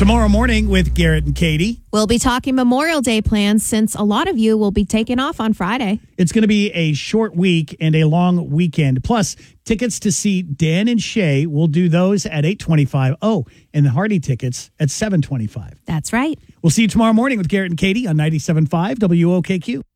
Tomorrow morning with Garrett and Katie. We'll be talking Memorial Day plans since a lot of you will be taking off on Friday. It's going to be a short week and a long weekend. Plus, tickets to see Dan and Shay, we'll do those at 8:25. Oh, and the Hardy tickets at 7:25. That's right. We'll see you tomorrow morning with Garrett and Katie on 97.5 WOKQ.